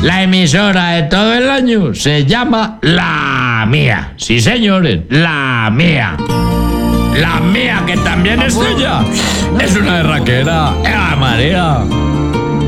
La emisora de todo el año se llama La Mía. Sí, señores, La Mía. La Mía, que también es tuya. Es una berraquera. ¡Eva María!